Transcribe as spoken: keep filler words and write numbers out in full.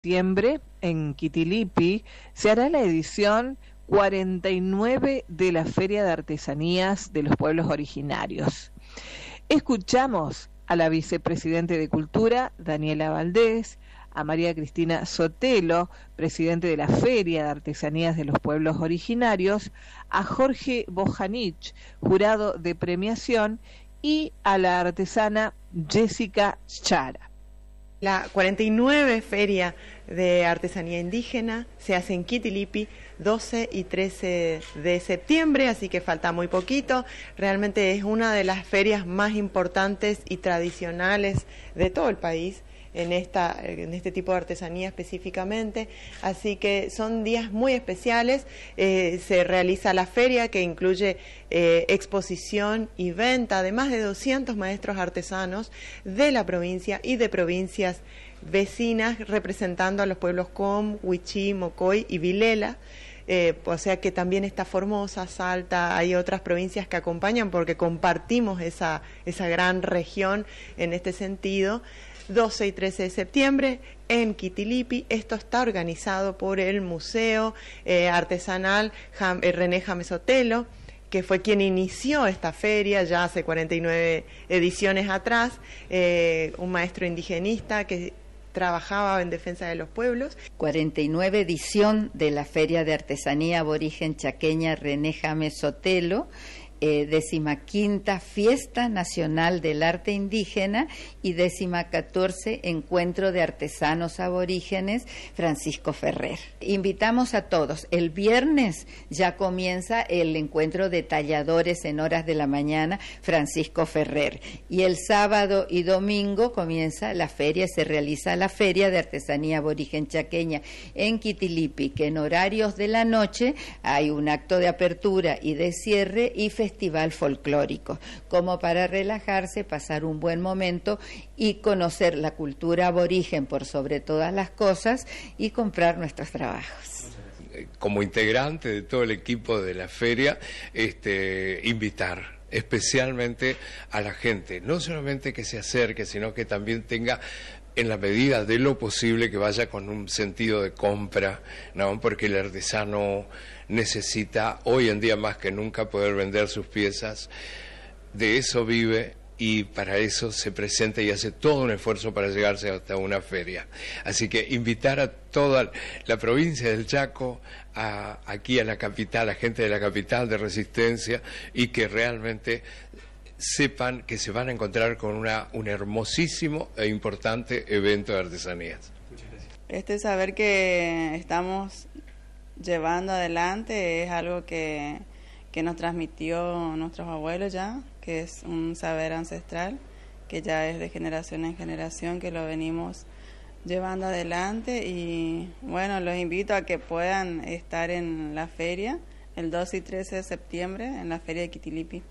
septiembre, en Quitilipi, se hará la edición cuarenta y nueve de la Feria de Artesanías de los Pueblos Originarios. Escuchamos a la vicepresidente de Cultura, Daniela Valdés, a María Cristina Sotelo, presidente de la Feria de Artesanías de los Pueblos Originarios, a Jorge Bojanich, jurado de premiación, y a la artesana Jessica Chara. La cuarenta y nueve Feria de Artesanía Indígena se hace en Quitilipi doce y trece de septiembre, así que falta muy poquito. Realmente es una de las ferias más importantes y tradicionales de todo el país en esta en este tipo de artesanía específicamente, así que son días muy especiales. Eh, se realiza la feria, que incluye eh, exposición y venta de más de doscientos maestros artesanos de la provincia y de provincias vecinas, representando a los pueblos Com, Huichí, Mocoy y Vilela. Eh, o sea que también está Formosa, Salta, hay otras provincias que acompañan porque compartimos esa, esa gran región en este sentido. doce y trece de septiembre en Quitilipi. Esto está organizado por el Museo eh, Artesanal Jam, eh, René James Sotelo, que fue quien inició esta feria ya hace cuarenta y nueve ediciones atrás, eh, un maestro indigenista que trabajaba en defensa de los pueblos. cuarenta y nueve edición de la Feria de Artesanía Aborigen Chaqueña René James Sotelo, Eh, decimaquinta Fiesta Nacional del Arte Indígena y décima catorce Encuentro de Artesanos Aborígenes Francisco Ferrer. Invitamos a todos. El viernes ya comienza el encuentro de talladores en horas de la mañana Francisco Ferrer, y el sábado y domingo comienza la feria, se realiza la Feria de Artesanía Aborigen Chaqueña en Quitilipi, que en horarios de la noche hay un acto de apertura y de cierre y festival festival folclórico, como para relajarse, pasar un buen momento y conocer la cultura aborigen por sobre todas las cosas y comprar nuestros trabajos. Como integrante de todo el equipo de la feria, este, invitar especialmente a la gente, no solamente que se acerque, sino que también tenga, en la medida de lo posible, que vaya con un sentido de compra, ¿no? Porque el artesano necesita hoy en día más que nunca poder vender sus piezas, de eso vive, y para eso se presenta y hace todo un esfuerzo para llegarse hasta una feria. Así que invitar a toda la provincia del Chaco, a, aquí a la capital, a gente de la capital de Resistencia, y que realmente sepan que se van a encontrar con una, un hermosísimo e importante evento de artesanías. Este saber que estamos llevando adelante es algo que, que nos transmitió nuestros abuelos ya, que es un saber ancestral, que ya es de generación en generación, que lo venimos llevando adelante. Y bueno, los invito a que puedan estar en la feria el doce y trece de septiembre en la feria de Quitilipi.